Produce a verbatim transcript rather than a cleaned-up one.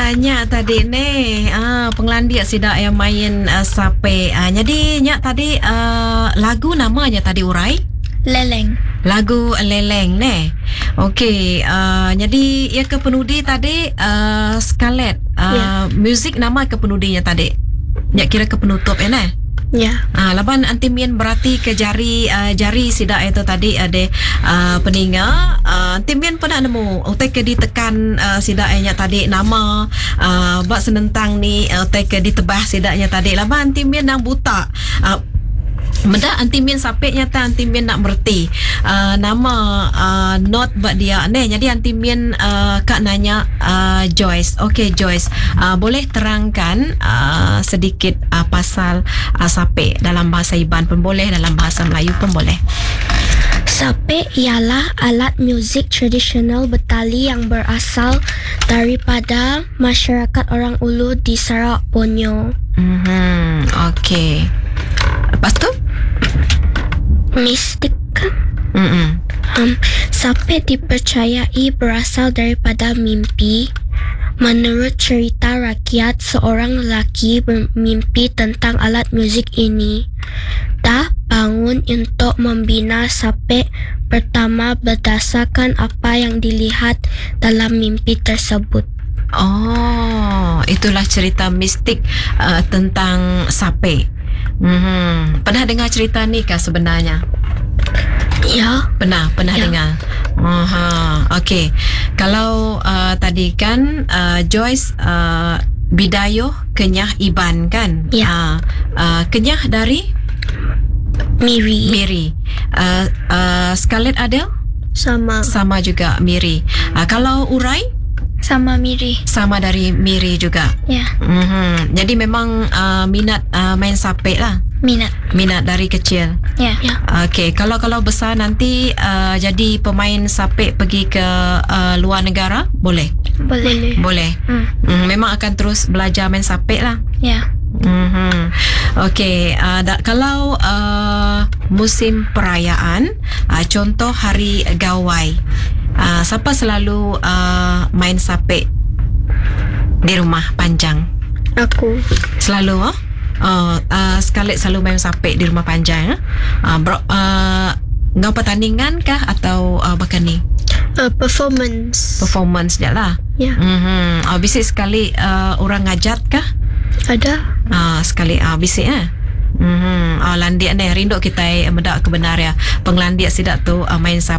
uh, Nyak tadi ni uh, penglandia sidak yang main uh, sape. Uh, jadi Nyak tadi uh, lagu namanya tadi urai? Leleng. Lagu Leleng ni. Okey, uh, jadi ia ke penudi tadi uh, Scarlett. Uh, Ya. Muzik nama ke penudinya tadi. Nyak kira ke penutup ya ni. Ya. Ah, laban antimien berarti ke jari uh, jari sidak itu tadi ada uh, peninga uh, antimien pernah nemu utai ke ditekan uh, sidaknya tadi nama uh, bak senentang ni uh, utai ke ditebah sidaknya tadi laban antimien nang buta uh, Menda antimien sapek nyata antimien nak merti uh, nama uh, not buat dia ni. Jadi antimien uh, kak nanya uh, Joyce. Okey Joyce, uh, boleh terangkan uh, sedikit uh, pasal uh, sapek dalam bahasa Iban pun boleh, dalam bahasa Melayu pun boleh. Sape ialah alat muzik tradisional Betali yang berasal daripada masyarakat orang Ulu di Sarawak Borneo. Mhm. Okey. Lepas tu? Mistik kan? Mhm. Um, sape dipercayai berasal daripada mimpi. Menurut cerita rakyat, seorang lelaki bermimpi tentang alat muzik ini. Dah bangun untuk membina sape pertama berdasarkan apa yang dilihat dalam mimpi tersebut. Oh, itulah cerita mistik uh, tentang sape. Mhm. Pernah dengar cerita ni kah sebenarnya? Ya. Pernah, pernah Ya. dengar. Aha, okey. Kalau uh, tadi kan uh, Joyce uh, Bidayuh Kenyah Iban kan? Ya. Uh, uh, Kenyah dari Miri. Miri. Uh, uh, Scarlett ada? Sama. Sama juga Miri. Uh, kalau Urai? Sama Miri. Sama dari Miri juga. Ya. Mhm. Jadi memang uh, minat uh, main sape lah. Minat. Minat dari kecil. Ya. Ya. Okey, kalau kalau besar nanti uh, jadi pemain sape pergi ke uh, luar negara, boleh? Boleh. Boleh. Hmm. Mm, memang akan terus belajar main sape lah. Ya. Mm-hmm. Okey, uh, da, kalau uh, musim perayaan, uh, contoh hari Gawai, uh, siapa selalu uh, main sape di rumah Panjang? Aku. Selalu oh? Uh, uh, Scarlett selalu main sape di rumah Panjang. Uh, bro, uh, ngau pertandingan kah atau uh, bahkan ni Uh, performance. performance je lah. Ya. Mm-hmm. Uh, bisik sekali uh, orang ngajat kah? Ada. Ah, sekali ah bisik eh. Mhm. Ah landiak ni rinduk kita eh, medak kebenar ya. Penglandiak sidak tu ah, main sape